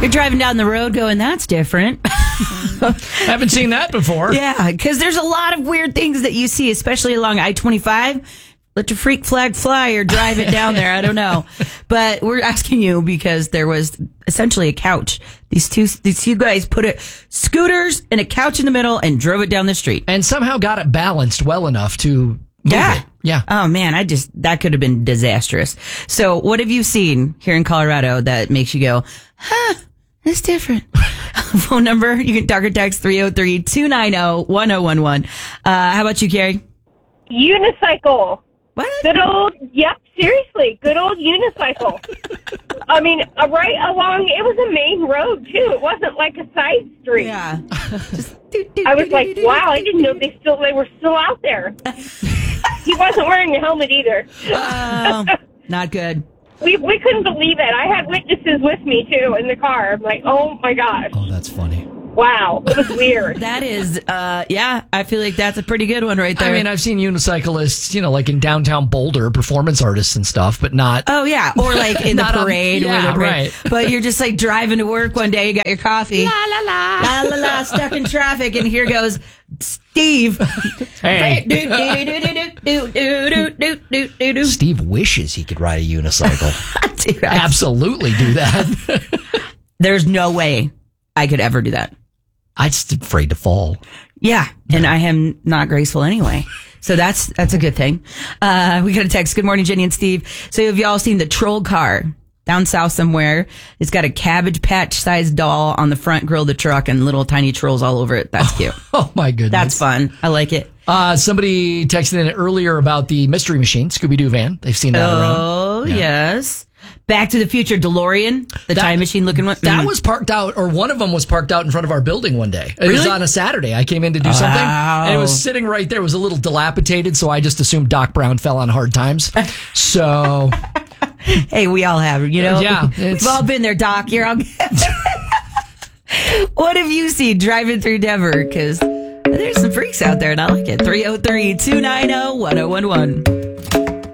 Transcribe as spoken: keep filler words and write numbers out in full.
You're driving down the road going, that's different. Haven't seen that before. Yeah, because there's a lot of weird things that you see, especially along I twenty-five. Let your freak flag fly or drive it down there. I don't know. But we're asking you because there was essentially a couch. These two these two guys put it scooters and a couch in the middle and drove it down the street. And somehow got it balanced well enough to move Yeah. it. Yeah. Oh, man, I just, that could have been disastrous. So what have you seen here in Colorado that makes you go, huh, that's different? Phone number, you can talk or text three oh three, two nine oh, one oh one one. Uh, how about you, Carrie? Unicycle. What? Good old, yep, seriously, good old unicycle. I mean, uh, right along, it was a main road, too. It wasn't like a side street. Yeah. Just, I was like, wow, I didn't know they still they were still out there. He wasn't wearing a helmet either. Oh, not good. We we couldn't believe it. I had witnesses with me, too, in the car. I'm like, oh, my gosh. Oh, that's funny. Wow. It was weird. That is, uh, yeah, I feel like that's a pretty good one right there. I mean, I've seen unicyclists, you know, like in downtown Boulder, performance artists and stuff, but not. Oh, yeah. Or like in the Not on- parade. yeah, or the parade. right. But you're just like driving to work one day, you got your coffee. La, la, la. La, la, la, stuck in traffic. And here goes Steve. Hey. Do, do, do, do, do, do, do, do, do, do. Steve wishes he could ride a unicycle. Dude, I- Absolutely do that. There's no way I could ever do that. I'm just afraid to fall. Yeah, and I am not graceful anyway. So that's that's a good thing. Uh, we got a text. Good morning, Jenny and Steve. So have y'all seen the troll car down south somewhere? It's got a Cabbage Patch sized doll on the front grill of the truck and little tiny trolls all over it. That's cute. Oh, my goodness. That's fun. I like it. Uh, somebody texted in earlier about the Mystery Machine, Scooby-Doo van. They've seen that around. Oh, Yeah. yes. Back to the Future DeLorean, the That- time machine looking one. That Mm. was parked out, or one of them was parked out in front of our building one day. It was Really? on a Saturday. I came in to do Wow. something, and it was sitting right there. It was a little dilapidated, so I just assumed Doc Brown fell on hard times. So, Hey, we all have, you know? Yeah, We've it's- all been there, Doc. You're all What have you seen driving through Denver? Because there's some freaks out there, and I like it. three oh three, two nine oh, one oh one one.